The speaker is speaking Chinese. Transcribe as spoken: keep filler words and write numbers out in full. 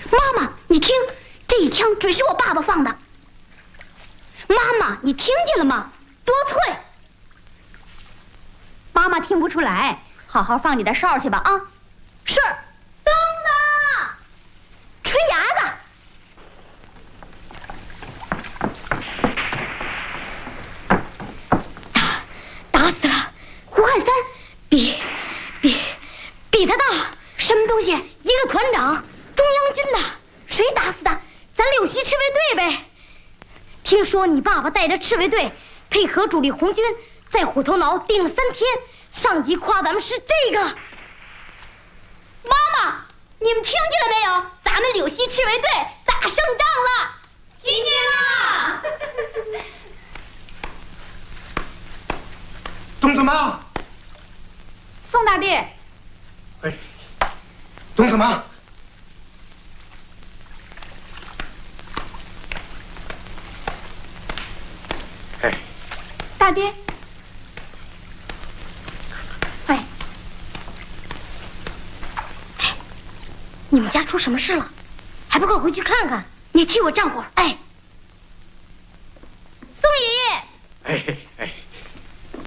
妈妈，你听，这一枪准是我爸爸放的。妈妈，你听见了吗？多脆！ 妈妈听不出来，好好放你的哨去吧啊！ 是。东子，吹牙的。打打死了胡汉三，比比比他大。什么东西？一个团长，中央军的。谁打死的？咱柳溪赤卫队呗。听说你爸爸带着赤卫队配合主力红军，在虎头牢盯了三天，上级夸咱们是这个。妈妈，你们听见了没有？咱们柳溪赤卫队打胜仗了！听见了。 东子妈， 宋大弟。 哎，东子妈。哎， 大爹。 哎，你们家出什么事了？还不快回去看看！你替我站会儿。哎，宋爷爷。 哎。